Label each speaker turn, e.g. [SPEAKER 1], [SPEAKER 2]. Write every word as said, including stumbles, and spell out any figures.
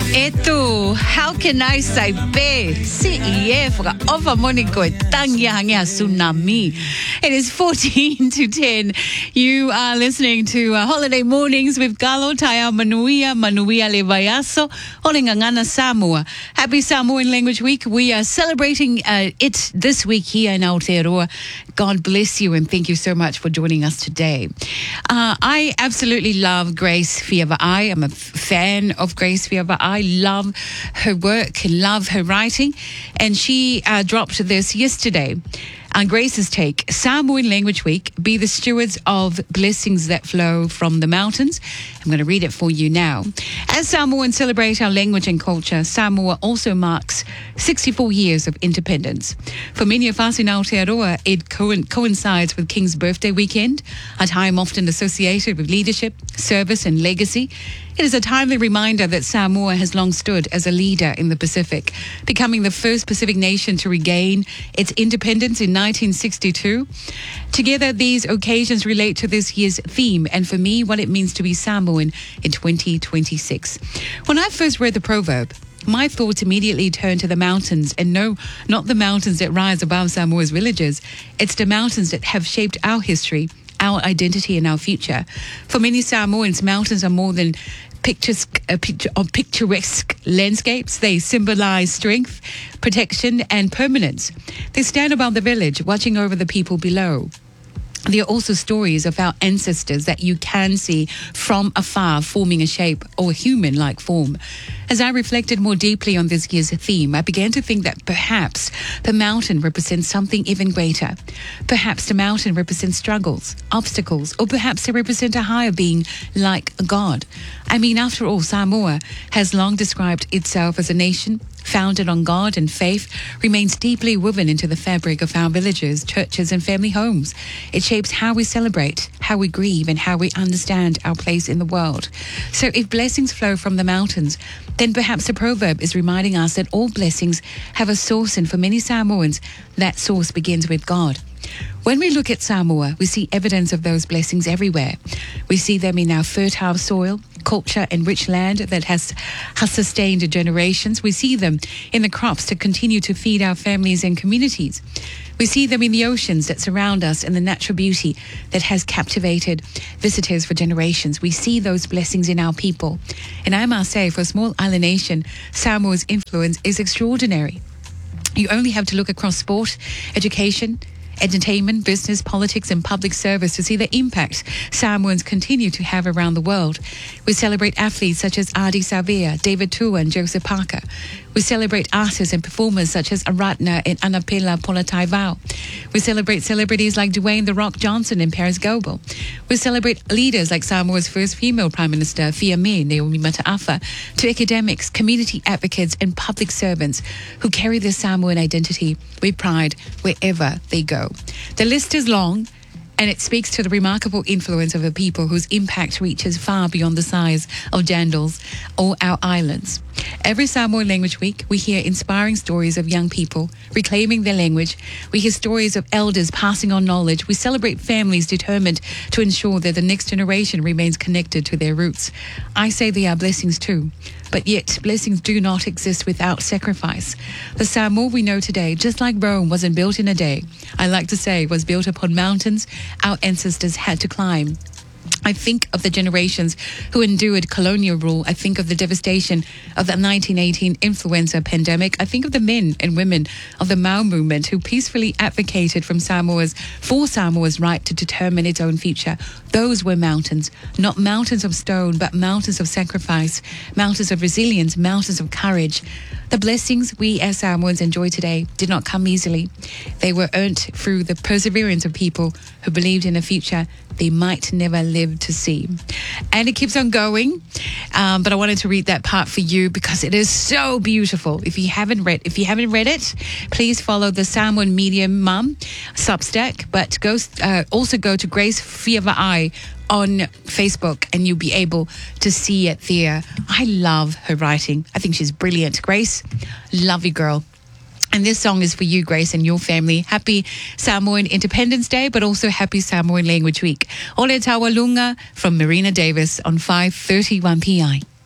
[SPEAKER 1] Eto, how can I say be? C E F over Monaco Tangyanga Tsunami. It is fourteen to ten. You are listening to uh, Holiday Mornings with Galo Taya Manuia Manuia Levayaso Olengangana Samoa. Happy Samoan Language Week. We are celebrating uh, it this week here in Aotearoa. God bless you and thank you so much for joining us today. Uh, I absolutely love Grace Fiava'ai. I'm a f- fan of Grace Fiava'ai. I love her work and love her writing. And she uh, dropped this yesterday. On Grace's take, Samoan Language Week, be the stewards of blessings that flow from the mountains. I'm going to read it for you now. As Samoans celebrate our language and culture, Samoa also marks sixty-four years of independence. For many of us in Aotearoa, it co- coincides with King's birthday weekend, a time often associated with leadership, service and legacy. It is a timely reminder that Samoa has long stood as a leader in the Pacific, becoming the first Pacific nation to regain its independence in nineteen sixty-two. Together, these occasions relate to this year's theme and for me, what it means to be Samoan in twenty twenty-six. When I first read the proverb, my thoughts immediately turned to the mountains, and no, not the mountains that rise above Samoa's villages. It's the mountains that have shaped our history, our identity and our future. For many Samoans, mountains are more than picturesque, uh, picture, uh, picturesque landscapes. They symbolize strength, protection and permanence. They stand above the village, watching over the people below. There are also stories of our ancestors that you can see from afar, forming a shape or a human-like form. As I reflected more deeply on this year's theme, I began to think that perhaps the mountain represents something even greater. Perhaps the mountain represents struggles, obstacles, or perhaps they represent a higher being like God. I mean, after all, Samoa has long described itself as a nation founded on God, and faith remains deeply woven into the fabric of our villages, churches and family homes. It shapes how we celebrate, how we grieve and how we understand our place in the world. So if blessings flow from the mountains, then perhaps the proverb is reminding us that all blessings have a source, and for many Samoans, that source begins with God. When we look at Samoa, we see evidence of those blessings everywhere. We see them in our fertile soil, culture and rich land that has, has sustained generations. We see them in the crops that continue to feed our families and communities. We see them in the oceans that surround us and the natural beauty that has captivated visitors for generations. We see those blessings in our people. And I must say, for a small island nation, Samoa's influence is extraordinary. You only have to look across sport, education, entertainment, business, politics and public service to see the impact Samoans continue to have around the world. We celebrate athletes such as Adi Savea, David Tua and Joseph Parker. We celebrate artists and performers such as Aratna and Anapela Polataivao. We celebrate celebrities like Dwayne The Rock Johnson and Paris Goebel. We celebrate leaders like Samoa's first female Prime Minister, Fiame Naomi Mataafa, to academics, community advocates and public servants who carry their Samoan identity with pride wherever they go. The list is long, and it speaks to the remarkable influence of a people whose impact reaches far beyond the size of Jandals or our islands. Every Samoan Language Week, we hear inspiring stories of young people reclaiming their language. We hear stories of elders passing on knowledge. We celebrate families determined to ensure that the next generation remains connected to their roots. I say they are blessings too, but yet blessings do not exist without sacrifice. The Samoa we know today, just like Rome wasn't built in a day, I like to say was built upon mountains our ancestors had to climb. I think of the generations who endured colonial rule. I think of the devastation of the nineteen eighteen influenza pandemic. I think of the men and women of the Mau movement who peacefully advocated from Samoa's, for Samoa's right to determine its own future. Those were mountains, not mountains of stone, but mountains of sacrifice, mountains of resilience, mountains of courage. The blessings we as Samoans enjoy today did not come easily. They were earned through the perseverance of people who believed in a future they might never live to see. And it keeps on going. Um, but I wanted to read that part for you because it is so beautiful. If you haven't read, if you haven't read it, please follow the Samoan Medium Mum Substack, but go, uh, also go to Grace Fiava'ai on Facebook and you'll be able to see it there. I love her writing. I think she's brilliant. Grace, love you, girl. And this song is for you, Grace, and your family. Happy Samoan Independence Day, but also happy Samoan Language Week. Ole Tawa Lunga from Marina Davis on five thirty-one P I.